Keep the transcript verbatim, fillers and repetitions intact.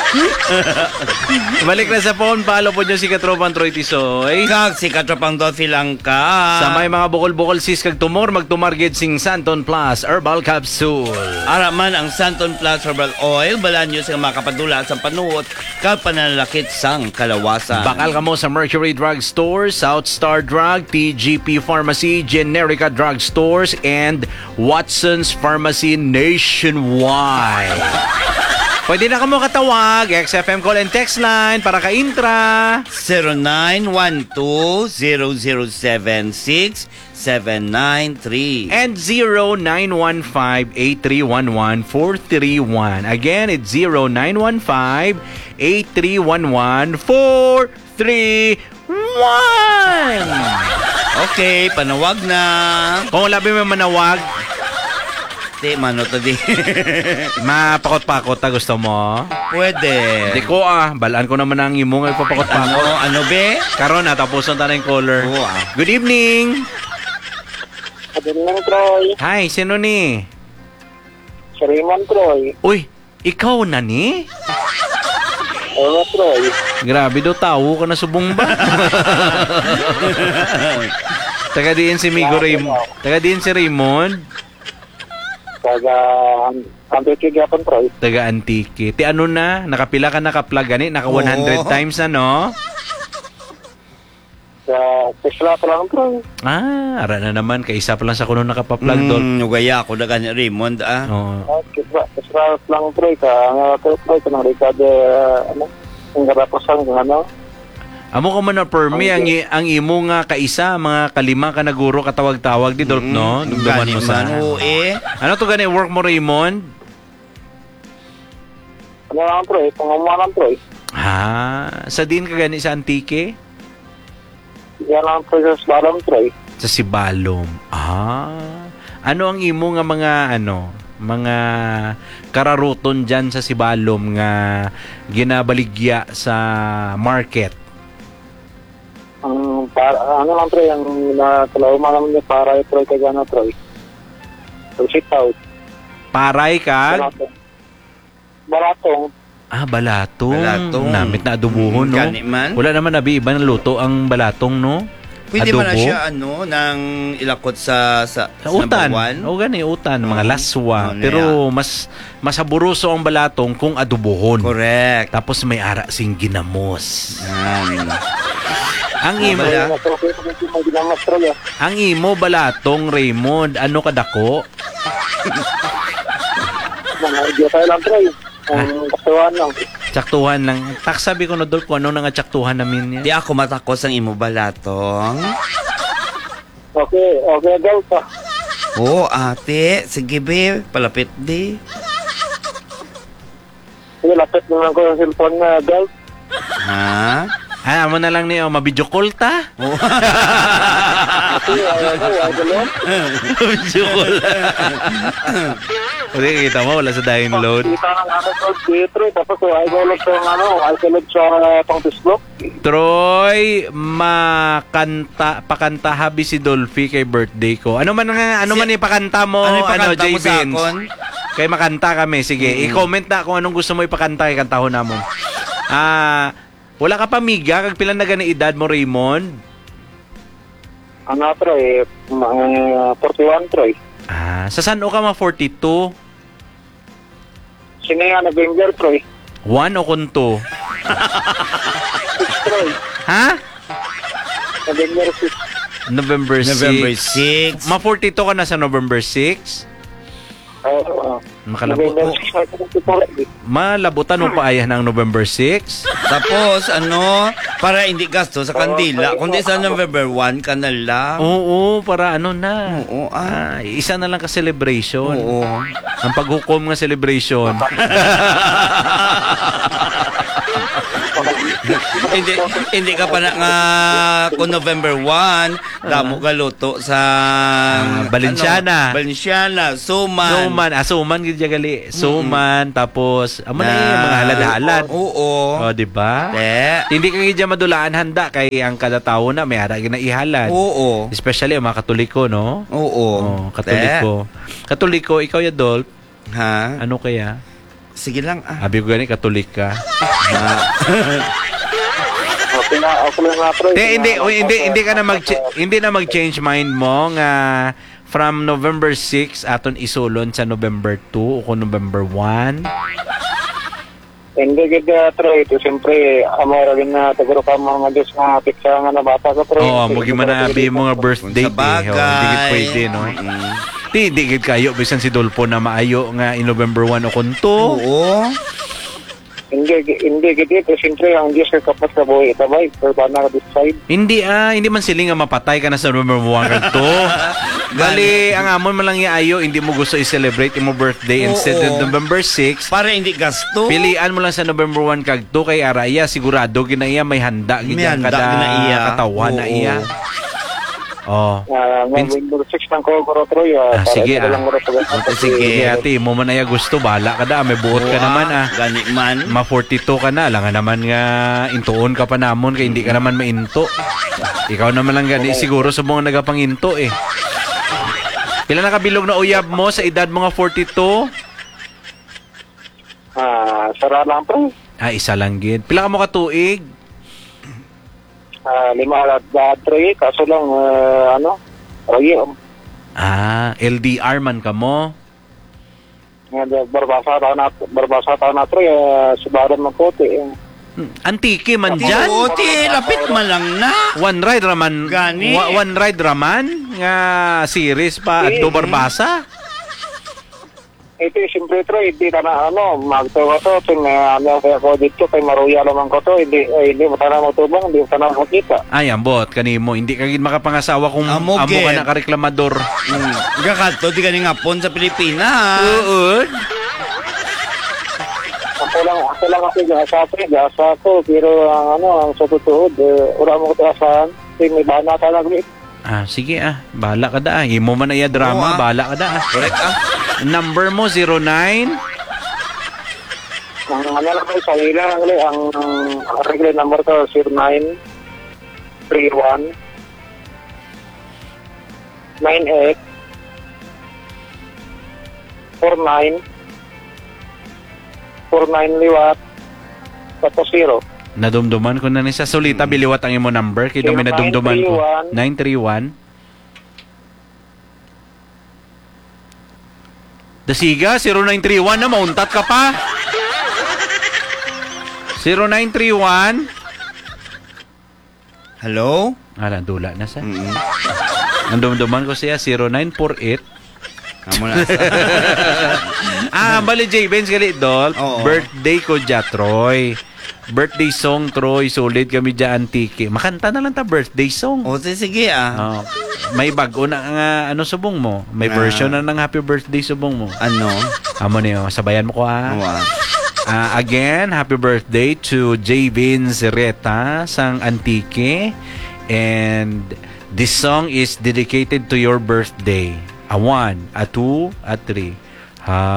Balik na sa phone, follow po nyo si Katropang Troy Tisoy. Kag si Katropang Dolphy lang ka. Sa may mga bukol-bukol sis kag tumor, magtumargid sing Santon Plus Herbal Capsule. Araman ang Santon Plus Herbal Oil, balan nyo sa makapadula sa panuot, kag pananalakit sang kalawasan. Bakal ka mo sa Mercury Drug Store, South Star Drug, T G P Pharmacy, Generica Drug Stores, and Watson's Pharmacy nationwide. Pwede na ka mo katawag, X F M call and text line para ka-intra. zero nine one two zero zero seven six seven nine three and zero nine one five eight three one one four three one. Again, it's zero nine one five eight three one one four three one. Okay, panawag na. Kung labi mo manawag, di, mano to di. mapakot-pakot ta gusto mo? Pwede. Di ko ah, balaan ko naman ang imong ipapakot-pakot. Ano, ano be? Karon na, tapusan ta na yung caller. Oo, ah. Good evening. Good evening, Troy. Hi, sino ni? Si Raymond, Troy. Uy, ikaw na ni? Oo, Troy. Grabe do, tawo ka na subong ba? Taga diin si Migo Raymond. Taga diin si Raymond. Taga Antiki Gapon, Troy. Taga Antiki. Ti ano na? Nakapila ka naka-plug gani? Naka one hundred Oo. times na, no? Sa Tesla pa lang, Troy. Ah, ara na naman. Kaisa pa lang sa kuno nakapa-plug doon. Mm, nugaya ako na ganyan, Raymond, ah. Oh. Ah, Tesla, Tesla pa lang, Troy. Ka, ang Troy, ka ng Ricardo, ano, ang garapasan, kung ano. Amo ko man na permi ang i- ang imo nga kaisa mga kalima ka naguro katawag-tawag di Dolph, no? Nugdaman mo sa. Oo, eh. Ano to gani work mo, Raymond? Ano lang, Troy? Pangamuanan, Troy. Ha, sa din ka gani sa Antique? Yan lang, Troy, sa Slalom, Troy. Sa Sibalom. Ah. Ano ang imo nga mga ano, mga kararuton dyan sa Sibalom nga ginabaligya sa market? Ang, para, ano lang, Troy, ang natalauma naman niya para, Troy, kaya na, Troy. So, sit out. Paray ka? Balatong. Balatong. Ah, balatong. Balatong. Namit na adubuhon, no? Gani man. Wala naman nabi iba ng luto ang balatong, no? Pwede Adobo. man na siya, ano, nang ilakot sa, sa, Sa utan. number one. O gani, utan. Mga Oo. laswa. Oo, Pero mas masaburuso ang balatong kung adubuhon. Correct. Tapos may ara sing ginamos. Yan. Ang imo, Bala- ang imo balatong, Raymond, ano kadako? Mga idea tayo lang, Troy. Ang katuan lang. Tsaktuhan lang. Tak sabi ko na doon kung ano nang tsaktuhan namin Di yan. ako matakos ang imo balatong. Okay, okay, go pa. Oo, ate. Sige, be. Palapit, di. Sige, lapit naman ko yung cellphone na, girl. Ha? Ah, amo na lang niyo, mabidyo call ta. Oo. Sige, ayaw ko, ayaw ko lang. Mabidyo call. Kasi kita mo, wala sa download. Kita ng ano ko, Troy. Tapos, ayaw ko lang sa, ano, ayaw ko lang sa pang Facebook. Troy, makanta, pakanta habi si Dolphy kay birthday ko. Ano man nga, ano Si- man ipakanta mo, Ano ano, ipakanta J. mo sa Vince? akon? Kay makanta kami, sige. Mm. I-comment na kung anong gusto mo ipakanta kay kantahon namon. Ah, wala ka pa miga kag pila na gani edad mo, Raymond? Ano, Troy? Mga forty-one, Troy. Ah, sa San o ka ma forty-two? Sino nga November, Troy? One o kunto? six, Troy. Ha? November six. November six. November six. Ma forty-two ka na sa November six? Oo. Makalabot. November six, ay twenty-four. Malabutan mo pa ayah ng November six? Tapos, ano, para hindi gasto sa kandila, kundi sa November one ka na lang. Oo, para ano na. Oo, ah. Ah, isa na lang ka celebration. Oo. Ang paghukom nga celebration. hindi hindi ka pa na nga kung November one, damo ka luto sa Ah, Balenciana. Ano, Balenciana, Suman. Suman, ah, suman gid gali. Suman tapos amo na yung mga halad-halad. Oo. Oh, di ba? De. Hindi ka gid madulaan handa kay ang kada tawo na may ara gina ihalad. Oo. Especially ang mga Katoliko, no? Oo. Oh, Katoliko. Katoliko, ikaw ya Dolph, Ha? ano kaya? Sige lang ah. Abi ko gani, katolik ka. Ah, Okay na, okay lang nga, Troy. Hindi, hindi, Kung, ah, hindi, okay, hindi ka na mag okay. hindi na mag-change mind mo nga from November six aton isulon sa November two o kung November one. Hindi gid, Troy. Ito siyempre, amara rin na siguro ka mga Diyos nga piksa nga na bata ka, Troy. Oo, mo man na abi mo nga birthday. Kung sa bagay. Eh. Oh, hindi gid pwede, no? Mm. Di, di gid kayo bisan si Dolpo na maayo nga in November one o kunto. Oo. Hindi, hindi gid ito. Siyempre, ang Diyos ay kapas ka buhay. Itabay, pero ba na ka-decide? Hindi ah, hindi man sila nga mapatay ka na sa November one kanto. Bali, ang amon man lang iayo, hindi mo gusto i-celebrate imo birthday Oo. instead of November six. Para hindi gasto. Pilian mo lang sa November one kagto kay Araya, sigurado ginaiya may handa May gid handa kada ginaiya. katawan na Oo. iya. Oh. Uh, Pins- November six ng ko, Koro Troy. Ah, ah, para sige, ito ah. lang muna sa ganun. Okay, sige. Sige ate, mo man aya gusto, bala ka da, may buot ka Oo, naman ah. Gani man. Ma forty-two ka na, lang naman nga intuon ka pa namon kay hindi ka naman mainto. Ikaw naman lang gani siguro sa mga nagapanginto eh. Pila na kabilog na uyab mo sa edad mga forty-two? Ah, sara lang, Troy. Ah, isa lang gid. Pila ka mo katuig? Ah, lima at dad, Troy. Kaso lang, ah, ano, Troy, um, Ah, L D R man ka mo. nga, barbasa tao na, barbasa tao na, Troy. ah, Subaran ng kote. eh. Hmm, Antike man dyan. Oo, ti, lapit man lang na. One ride raman. Gani. wa- one ride raman nga series pa at do barbasa. Ito, siyempre, Troy, hindi ka na, ano, magtawa to. Ting, uh, ano, kaya ko dito, kay Maruya naman ko to. Hindi, eh, hindi mo tanang matubang, hindi mo tanang makita. Ay, ambot kanimo. Hindi ka gid makapangasawa kung amo Amo, ka gid. na kareklamador. Mm. Gakato, di ka ni ngapon sa Pilipinas. Uod. Ako lang, ako lang kasi gasa ko, gasa ko. Pero, ang, ano, ang sa totoo, eh, wala mo ko asahan. Ting, may bana ka lang, Ah, sige ah. Bahala ka da. ah. Imo man na iya drama, Oo, ah. bahala ka da. ah. Correct ah. Number mo zero nine. Ang ano lang kayo, sa hila lang ulit, ang ang regular number ko, zero nine three one nine eight four nine four nine liwat tapos zero. Nadumduman ko na ni sa Solita biliwat ang imo number kay dumi nadumduman ko. nine three one. Dasiga zero nine three one na mauntat ka pa. zero nine three one. Hello? Ala dula na sa. Mm. Nandumduman ko siya zero nine four eight. Amo na sa. Ah, bali J Benz gali dol. Oo. Birthday ko ja Troy. Birthday song Troy, solid kami ja antike. Makanta na lang ta birthday song. O, si- sige ah. Oh, may bago na nga ano subong mo. May Ah. version na ng happy birthday subong mo. Ano? Amo niyo, sabayan mo ko ha. Awa. Ah, again, happy birthday to J Vince Reta sang Antique. And this song is dedicated to your birthday. A one, a two, a three. Ha